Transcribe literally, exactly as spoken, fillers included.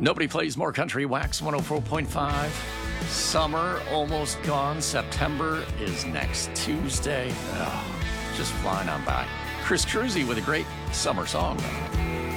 Nobody plays more country. Wax one oh four point five. Summer almost gone. September is next Tuesday. Oh, just flying on by. Chris Cruzy with a great summer song.